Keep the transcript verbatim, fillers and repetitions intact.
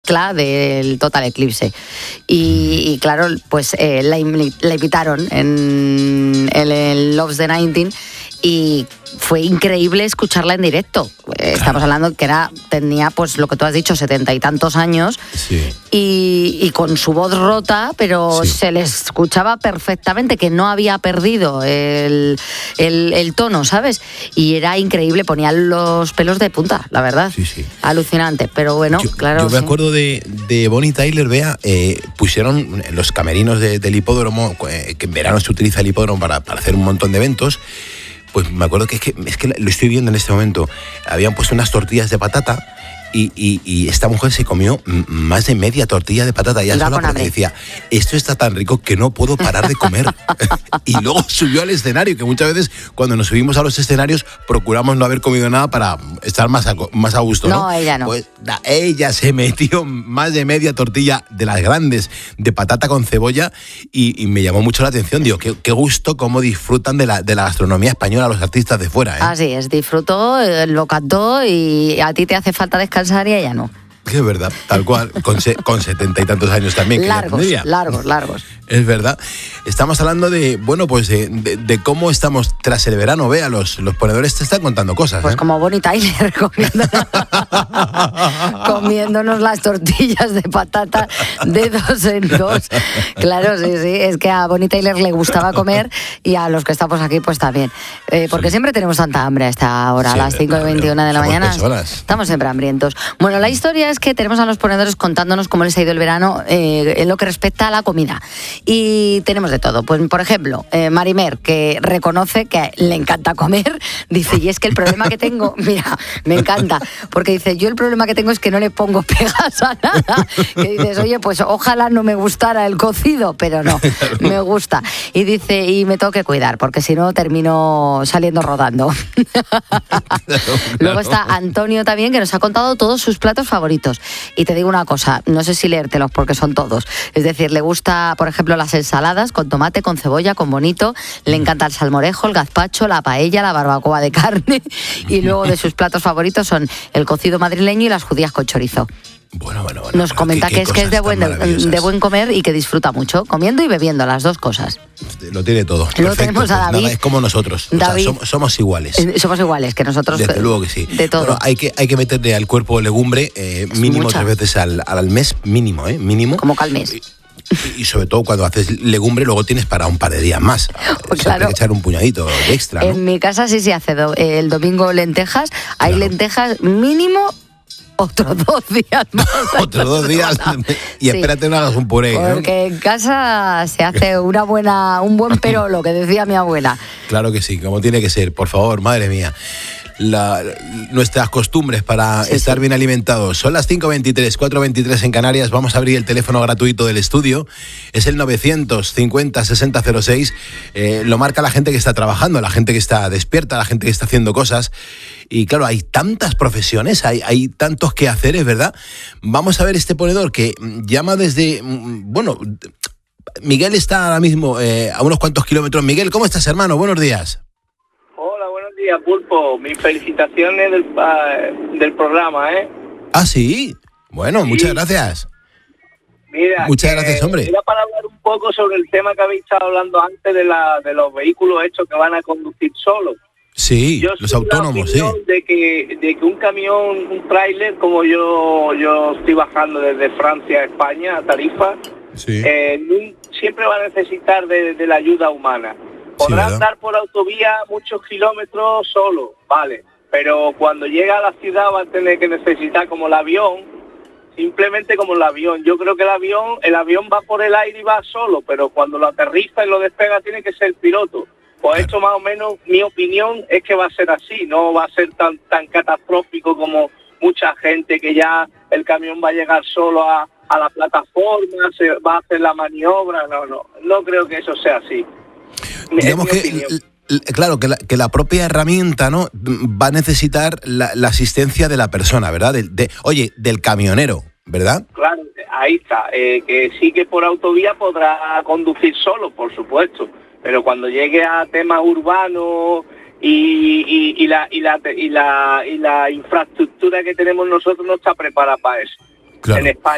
mezcla del Total Eclipse. Y, y claro, pues eh, la, la invitaron en el, el Loves the nineteen y fue increíble escucharla en directo. Estamos hablando que era tenía, pues lo que tú has dicho, setenta y tantos años, sí. y, y con su voz rota, pero sí. se le escuchaba perfectamente, que no había perdido el, el, el tono, ¿sabes? Y era increíble, ponía los pelos de punta, la verdad. Sí, sí. Alucinante, pero bueno, yo, claro. Yo me sí. acuerdo de, de Bonnie Tyler, vea, eh, pusieron los camerinos de, del hipódromo, eh, que en verano se utiliza el hipódromo para, para hacer un montón de eventos. Pues me acuerdo que es, que es que lo estoy viendo en este momento. Habían puesto unas tortillas de patata y, y, y esta mujer se comió más de media tortilla de patata. Ya sola porque decía, esto está tan rico que no puedo parar de comer. Y luego subió al escenario, que muchas veces cuando nos subimos a los escenarios procuramos no haber comido nada para estar más a, más a gusto, ¿no? No, ella no. Pues da, ella se metió más de media tortilla de las grandes de patata con cebolla y, y me llamó mucho la atención. Digo, qué, qué gusto cómo disfrutan de la, de la gastronomía española los artistas de fuera, ¿eh? Así es, disfrutó, lo cantó y a ti te hace falta descansar y a ella no. Es verdad, tal cual, con, se, con setenta y tantos años también. Largos, largos, largos. Es verdad. Estamos hablando de, bueno, pues de, de, de cómo estamos tras el verano. Vea, los, los ponedores te están contando cosas. Pues ¿eh? como Bonnie Tyler comiéndonos, comiéndonos las tortillas de patata de dos en dos. Claro, sí, sí. Es que a Bonnie Tyler le gustaba comer y a los que estamos aquí, pues también. Eh, porque sí. siempre tenemos tanta hambre a esta hora, sí, a las cinco y veintiuna de la mañana. Personas. Estamos siempre hambrientos. Bueno, la historia es que tenemos a los ponedores contándonos cómo les ha ido el verano eh, en lo que respecta a la comida. Y tenemos de todo. Pues, por ejemplo, eh, Marimer, que reconoce que le encanta comer, dice, y es que el problema que tengo, mira, me encanta, porque dice, yo el problema que tengo es que no le pongo pegas a nada. Que dices, oye, pues ojalá no me gustara el cocido, pero no, me gusta. Y dice, y me tengo que cuidar, porque si no termino saliendo rodando. Claro. Luego está Antonio también, que nos ha contado todos sus platos favoritos. Y te digo una cosa, no sé si leértelos porque son todos. Es decir, le gusta, por ejemplo, las ensaladas con tomate, con cebolla, con bonito. Le encanta el salmorejo, el gazpacho, la paella, la barbacoa de carne. Y luego de sus platos favoritos son el cocido madrileño y las judías con chorizo. Bueno, bueno, bueno. Nos comenta qué, que qué es que es de buen, de buen comer y que disfruta mucho, comiendo y bebiendo, las dos cosas. Lo tiene todo. Luego tenemos a David. Nada, es como nosotros. David, o sea, somos, somos iguales. Somos iguales que nosotros. Desde luego que sí. De todo. Bueno, hay que, hay que meterle al cuerpo legumbre eh, mínimo mucha. tres veces al, al mes, mínimo, ¿eh? Mínimo. Como que al mes. Y, y sobre todo cuando haces legumbre, luego tienes para un par de días más. Pues o sea, claro. Hay que echar un puñadito de extra, ¿no? En mi casa sí se hace do, el domingo lentejas. Hay claro. lentejas mínimo. Otros dos días más. Otros dos días. Y sí. espérate, no hagas un puré. Porque ¿no? en casa se hace una buena, un buen perolo, que decía mi abuela. Claro que sí, como tiene que ser. Por favor, madre mía. La, nuestras costumbres para sí, estar sí. bien alimentados. Son las cinco veintitrés, cuatro veintitrés en Canarias. Vamos a abrir el teléfono gratuito del estudio. Es el novecientos cincuenta sesenta cero seis. Eh, lo marca la gente que está trabajando, la gente que está despierta, la gente que está haciendo cosas. Y claro, hay tantas profesiones, hay, hay tantos quehaceres, ¿verdad? Vamos a ver este ponedor que llama desde... Bueno, Miguel está ahora mismo eh, a unos cuantos kilómetros. Miguel, ¿cómo estás, hermano? Buenos días. Pulpo, mis felicitaciones del, uh, del programa, ¿eh? Ah, sí. Bueno, sí. muchas gracias. Mira, muchas gracias, hombre. Era para hablar un poco sobre el tema que habéis estado hablando antes de, la, de los vehículos hechos que van a conducir solos. Sí, yo los autónomos, sí. De que, de que un camión, un tráiler, como yo yo estoy bajando desde Francia a España, a Tarifa, sí. eh, siempre va a necesitar de, de la ayuda humana. Podrá sí, andar por autovía muchos kilómetros solo, vale, pero cuando llega a la ciudad va a tener que necesitar como el avión, simplemente como el avión. Yo creo que el avión, el avión va por el aire y va solo, pero cuando lo aterriza y lo despega tiene que ser el piloto. Pues claro. Esto más o menos, mi opinión es que va a ser así, no va a ser tan tan catastrófico como mucha gente que ya el camión va a llegar solo a, a la plataforma, se va a hacer la maniobra, no, no, no creo que eso sea así. Digamos que, l- claro, que la, que la propia herramienta, ¿no?, va a necesitar la, la asistencia de la persona, ¿verdad? De, de, oye, del camionero, ¿verdad? Claro, ahí está. Eh, que sí que por autovía podrá conducir solo, por supuesto, pero cuando llegue a temas urbanos y, y, y, la, y, la, y, la, y la infraestructura que tenemos nosotros no está preparada para eso. Claro. En España.